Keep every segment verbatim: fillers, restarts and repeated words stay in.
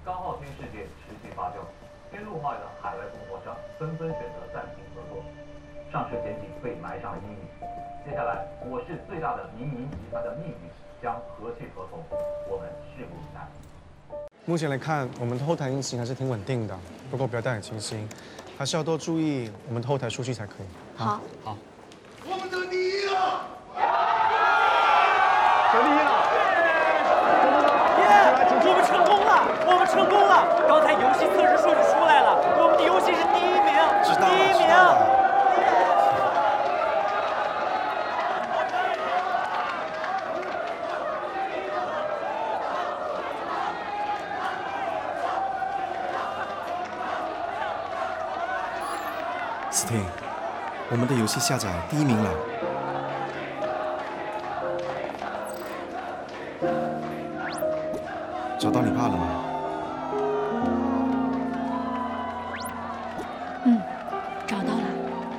商号天事件持续发酵，天路化的海外供货商纷纷选择暂停合作，上市前景被埋上了阴影。接下来，我市最大的民营集团的命运将何去何从？我们拭目以待。 目前来看，我们的后台运行还是挺稳定的，不过不要掉以轻心，还是要多注意我们的后台数据才可以。 好， 好。 我们得第一了！ 得第一了！耶！我们成功了！我们成功了！刚才游戏测试数据出来了，我们的游戏是第一名，第一名。 Sting， 我们的游戏下载第一名了。找到你爸了吗？ 嗯，找到了。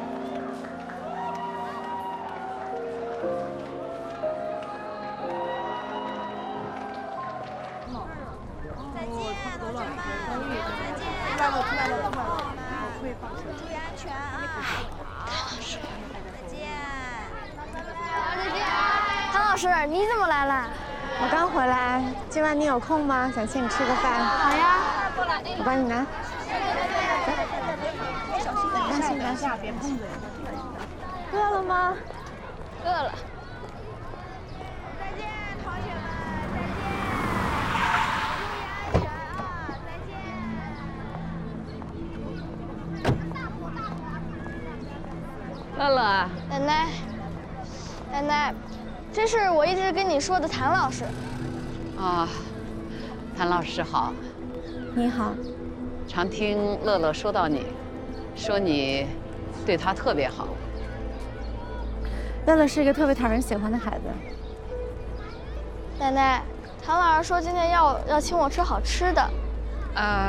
再见，同学们！再见！出来了，出来了，出来了！注意安全啊！好，再见。 再见。唐老师，你怎么来了？ 我刚回来，今晚你有空吗？想请你吃个饭。 好呀， 我帮你拿。拿去拿下，别碰嘴。饿了吗？ 饿了。 再见，同学们！再见。注意安全啊！再见。 乐乐，奶奶，奶奶。这是我一直跟你说的谭老师。 啊，谭老师好。 你好。 常听乐乐说到你，说你对他特别好。 乐乐是一个特别讨人喜欢的孩子。 奶奶，谭老师说今天要要请我吃好吃的。 呃，